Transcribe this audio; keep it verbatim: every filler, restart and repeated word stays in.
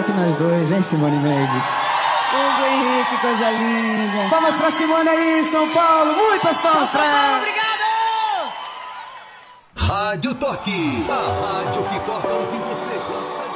melhor que nós dois, hein, Simone Mendes? Hugo Henrique, coisa linda. Palmas pra Simone aí, São Paulo. Muitas palmas pra ela. Obrigado! Rádio Toque, a rádio que toca o que você gosta.